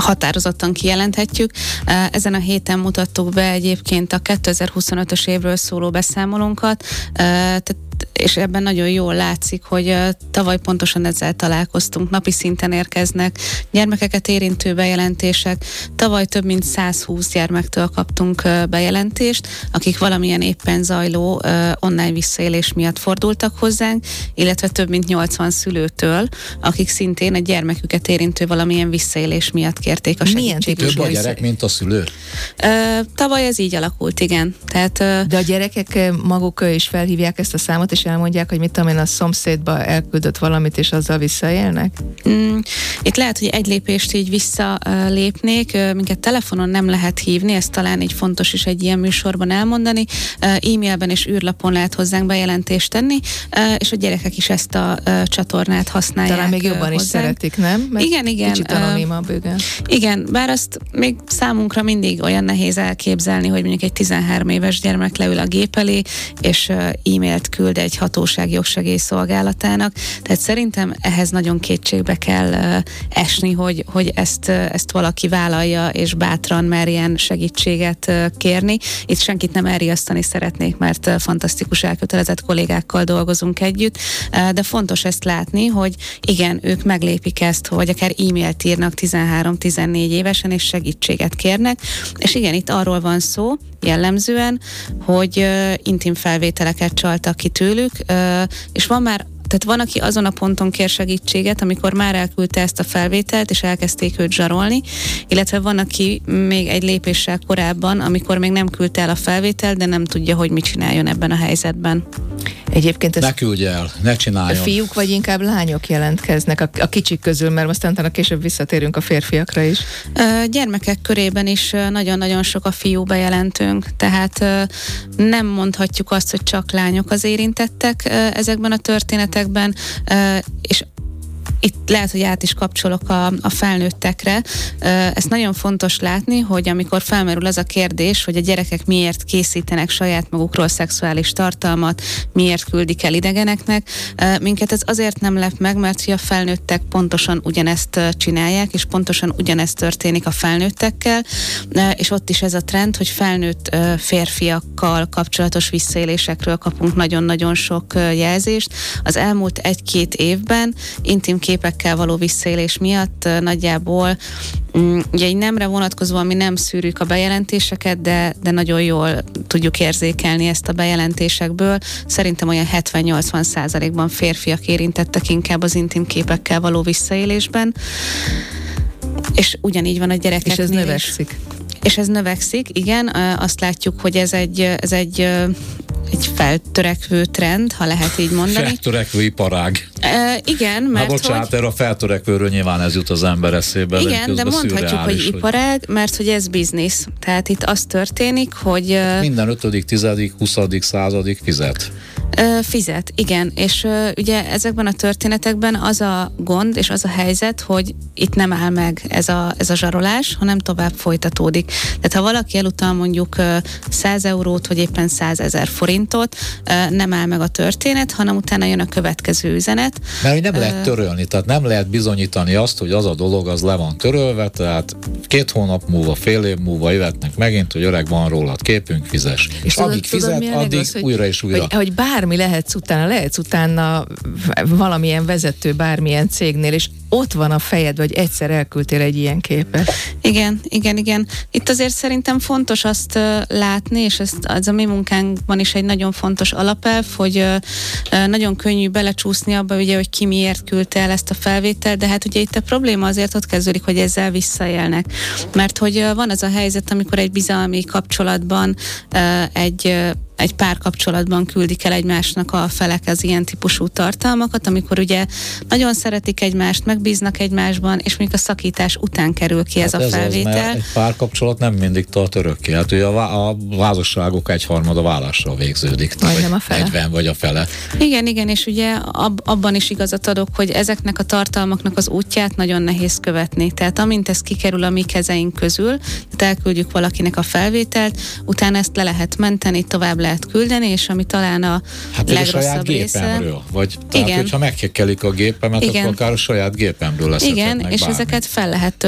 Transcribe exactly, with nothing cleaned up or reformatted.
határozottan kijelenthetjük. Ezen a héten mutattuk be egyébként a kétezer-huszonötös évről szóló beszámolónkat, tehát és ebben nagyon jól látszik, hogy uh, tavaly pontosan ezzel találkoztunk. Napi szinten érkeznek gyermekeket érintő bejelentések. Tavaly több mint százhúsz gyermektől kaptunk uh, bejelentést, akik valamilyen éppen zajló uh, online visszaélés miatt fordultak hozzánk, illetve több mint nyolcvan szülőtől, akik szintén a gyermeküket érintő valamilyen visszaélés miatt kérték a segítséget. Több a gyerek, mint a szülő? Uh, tavaly ez így alakult, igen. Tehát, uh, De a gyerekek maguk is felhívják ezt a számot, és elmondják, hogy mit tudom én, a szomszédba elküldött valamit, és azzal visszaélnek? Mm, itt lehet, hogy egy lépést így visszalépnék, minket telefonon nem lehet hívni, ez talán így fontos is egy ilyen műsorban elmondani, e-mailben és űrlapon lehet hozzánk bejelentést tenni, és a gyerekek is ezt a csatornát használják. Talán még jobban hozzánk. is szeretik, nem? Mert igen, igen. Kicsit anonimabb, igen. Igen, bár azt még számunkra mindig olyan nehéz elképzelni, hogy mondjuk egy tizenhárom éves gyermek leül a gép elé, és e-mailt küld egy hatóság jogsegély szolgálatának, tehát szerintem ehhez nagyon kétségbe kell uh, esni, hogy, hogy ezt, uh, ezt valaki vállalja, és bátran merjen segítséget uh, kérni. Itt senkit nem elriasztani szeretnék, mert uh, fantasztikus elkötelezett kollégákkal dolgozunk együtt, uh, de fontos ezt látni, hogy igen, ők meglépik ezt, hogy akár e-mailt írnak tizenhárom-tizennégy évesen, és segítséget kérnek, és igen, itt arról van szó, jellemzően, hogy uh, intim felvételeket csaltak ki tőlük, uh, és van már, tehát van, aki azon a ponton kér segítséget, amikor már elküldte ezt a felvételt, és elkezdték őt zsarolni, illetve van, aki még egy lépéssel korábban, amikor még nem küldte el a felvételt, de nem tudja, hogy mit csináljon ebben a helyzetben. Egyébként ez ne küldje el, ne csináljon. Fiúk vagy inkább lányok jelentkeznek a, a kicsik közül, mert aztán utána később visszatérünk a férfiakra is. Gyermekek körében is nagyon-nagyon sok a fiú bejelentőnk, tehát nem mondhatjuk azt, hogy csak lányok az érintettek ezekben a történetekben, és itt lehet, hogy át is kapcsolok a, a felnőttekre. Ezt nagyon fontos látni, hogy amikor felmerül az a kérdés, hogy a gyerekek miért készítenek saját magukról szexuális tartalmat, miért küldik el idegeneknek, minket ez azért nem lep meg, mert hogy a felnőttek pontosan ugyanezt csinálják, és pontosan ugyanezt történik a felnőttekkel, és ott is ez a trend, hogy felnőtt férfiakkal kapcsolatos visszaélésekről kapunk nagyon-nagyon sok jelzést. Az elmúlt egy-két évben intim képekkel való visszaélés miatt nagyjából ugye egy nemre vonatkozóan mi nem szűrjük a bejelentéseket, de, de nagyon jól tudjuk érzékelni ezt a bejelentésekből. Szerintem olyan hetven-nyolcvan százalékban férfiak érintettek inkább az intim képekkel való visszaélésben. És ugyanígy van a gyerekeknél. És ez növekszik. És ez növekszik, igen. Azt látjuk, hogy ez egy, ez egy egy feltörekvő trend, ha lehet így mondani. Feltörekvő iparág. E, igen, mert Na bocsánat, hogy... erre a feltörekvőről nyilván ez jut az ember eszébe. Igen, de mondhatjuk, hogy iparág, hogy... mert hogy ez biznisz. Tehát itt az történik, hogy... Minden ötödik, tizedik, huszadik, századik fizet. Fizet, igen, és uh, ugye ezekben a történetekben az a gond és az a helyzet, hogy itt nem áll meg ez a, ez a zsarolás, hanem tovább folytatódik. Tehát ha valaki elutal mondjuk uh, száz eurót, vagy éppen százezer forintot, uh, nem áll meg a történet, hanem utána jön a következő üzenet. Mert hogy nem uh, lehet törölni, tehát nem lehet bizonyítani azt, hogy az a dolog az le van törölve, tehát két hónap múlva, fél év múlva jöhetnek megint, hogy öreg, van rólad képünk, fizes. És tudod, amíg fizet, tudod, addig az, hogy, újra és újra. Hogy, hogy bármi lehetsz utána, lehetsz utána valamilyen vezető bármilyen cégnél, és ott van a fejed, vagy egyszer elküldtél egy ilyen képet. Igen, igen, igen. Itt azért szerintem fontos azt uh, látni, és ez az a mi munkánkban is egy nagyon fontos alapelv, hogy uh, nagyon könnyű belecsúszni abba, ugye, hogy ki miért küldte el ezt a felvételt, de hát ugye itt a probléma azért ott kezdődik, hogy ezzel visszaélnek. Mert hogy uh, van az a helyzet, amikor egy bizalmi kapcsolatban uh, egy uh, egy párkapcsolatban küldik el egymásnak a felek az ilyen típusú tartalmakat, amikor ugye nagyon szeretik egymást, megbíznak egymásban, és mondjuk a szakítás után kerül ki ez hát a ez felvétel. Az, mert egy párkapcsolat nem mindig tart örökké. Hát ugye a, a házasságok egyharmada válással végződik. Majdnem a fele. negyven vagy a fele. Igen, igen, és ugye ab, abban is igazat adok, hogy ezeknek a tartalmaknak az útját nagyon nehéz követni. Tehát amint ez kikerül a mi kezeink közül, tehát elküldjük valakinek a felvételt, utána ezt le lehet menteni, tovább lehet küldeni, és ami talán a hát legrosszabb a saját része. Gépemről, vagy tehát, igen. hogyha meghekkelik a gépemet, igen. Akkor akár a saját gépemről lesz. Igen, és ezeket fel lehet